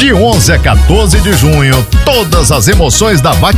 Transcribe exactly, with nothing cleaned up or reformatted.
De onze a quatorze de junho, todas as emoções da vaquejada